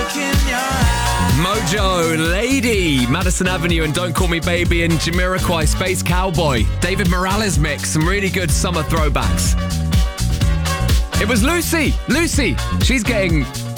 Mojo, Lady, Madison Avenue and Don't Call Me Baby and Jamiroquai, Space Cowboy. David Morales mix, some really good summer throwbacks. It was Lucy. She's getting